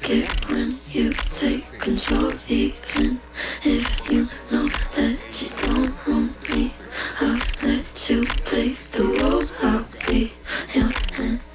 it when you take control, even if you know that you don't want me. I'll let you play the role. I'll be your hand.